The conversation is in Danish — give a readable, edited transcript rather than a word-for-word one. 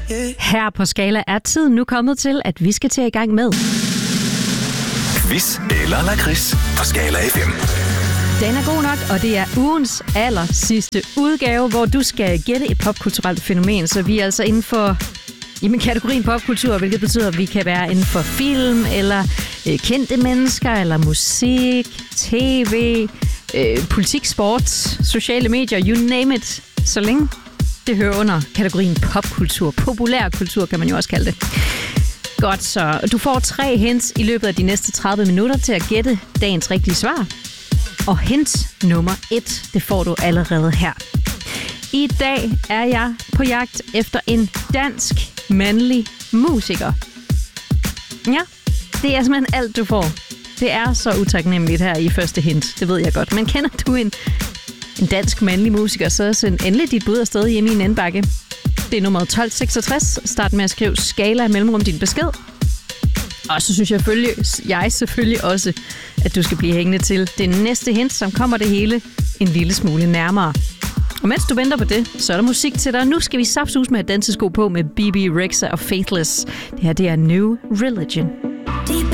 Her på Skala er tiden nu kommet til, at vi skal til i gang med Quiz eller lakrids på Skala FM. Den er god nok, og det er ugens aller sidste udgave, hvor du skal gætte et popkulturelt fænomen. Så vi er altså inden for kategorien popkultur, hvilket betyder, at vi kan være inden for film, eller kendte mennesker, eller musik, tv, politik, sport, sociale medier, you name it. Så længe det hører under kategorien popkultur. Populærkultur kan man jo også kalde det. Godt, så du får 3 hints i løbet af de næste 30 minutter til at gætte dagens rigtige svar. Og hint nummer 1, det får du allerede her. I dag er jeg på jagt efter en dansk mandlig musiker. Ja, det er simpelthen alt, du får. Det er så utaknemmeligt her i første hint, det ved jeg godt. Men kender du en dansk mandlig musiker, så send endelig dit bud afsted hjemme i en indbakke. Det er nummer 1266. Start med at skrive Skala mellemrum din besked. Og så synes jeg selvfølgelig også, at du skal blive hængende til det næste hint, som kommer det hele en lille smule nærmere. Og mens du venter på det, så er der musik til dig. Nu skal vi saftsus med et dansesko på med BB Rexha og Faithless. Det her, det er New Religion. Deep